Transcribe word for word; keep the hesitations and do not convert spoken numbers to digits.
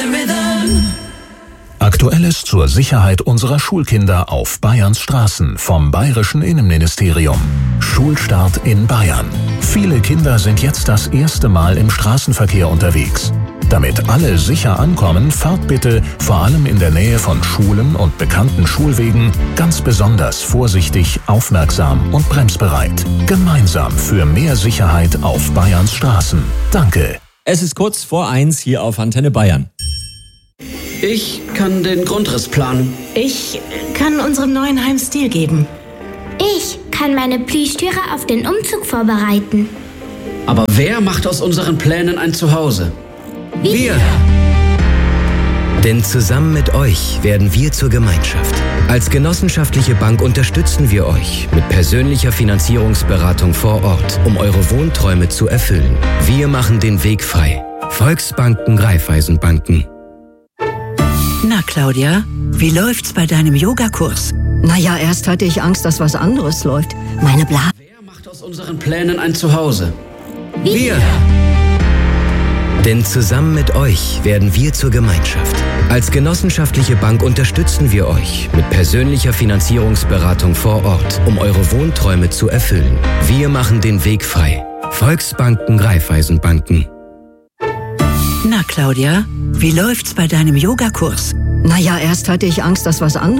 Aktuelles zur Sicherheit unserer Schulkinder auf Bayerns Straßen vom Bayerischen Innenministerium. Schulstart in Bayern. Viele Kinder sind jetzt das erste Mal im Straßenverkehr unterwegs. Damit alle sicher ankommen, fahrt bitte, vor allem in der Nähe von Schulen und bekannten Schulwegen, ganz besonders vorsichtig, aufmerksam und bremsbereit. Gemeinsam für mehr Sicherheit auf Bayerns Straßen. Danke. Es ist kurz vor eins hier auf Antenne Bayern. Ich kann den Grundriss planen. Ich kann unserem neuen Heim Stil geben. Ich kann meine Plüschtüre auf den Umzug vorbereiten. Aber wer macht aus unseren Plänen ein Zuhause? Wir! Denn zusammen mit euch werden wir zur Gemeinschaft. Als genossenschaftliche Bank unterstützen wir euch mit persönlicher Finanzierungsberatung vor Ort, um eure Wohnträume zu erfüllen. Wir machen den Weg frei. Volksbanken, Raiffeisenbanken. Na, Claudia, wie läuft's bei deinem Yogakurs? Naja, erst hatte ich Angst, dass was anderes läuft. Meine Bla... Wer macht aus unseren Plänen ein Zuhause? Wir! Denn zusammen mit euch werden wir zur Gemeinschaft. Als genossenschaftliche Bank unterstützen wir euch mit persönlicher Finanzierungsberatung vor Ort, um eure Wohnträume zu erfüllen. Wir machen den Weg frei. Volksbanken, Raiffeisenbanken. Na, Claudia, wie läuft's bei deinem Yogakurs? Naja, erst hatte ich Angst, dass was anderes